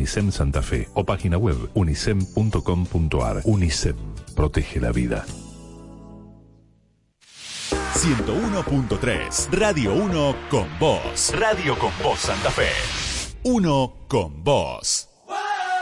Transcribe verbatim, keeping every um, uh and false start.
UNICEM Santa Fe o página web unicem punto com punto ar. UNICEM. Protege la vida. ciento uno punto tres. Radio uno con vos. Radio con vos Santa Fe. Uno con vos.